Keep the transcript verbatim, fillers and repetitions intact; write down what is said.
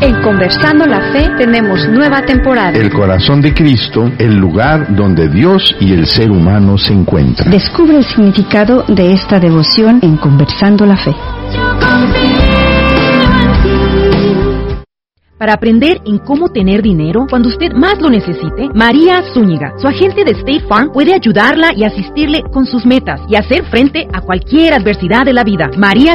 En Conversando la Fe tenemos nueva temporada. El corazón de Cristo, el lugar donde Dios y el ser humano se encuentran. Descubre el significado de esta devoción en Conversando la Fe. Para aprender en cómo tener dinero cuando usted más lo necesite, María Zúñiga, su agente de State Farm, puede ayudarla y asistirle con sus metas y hacer frente a cualquier adversidad de la vida. María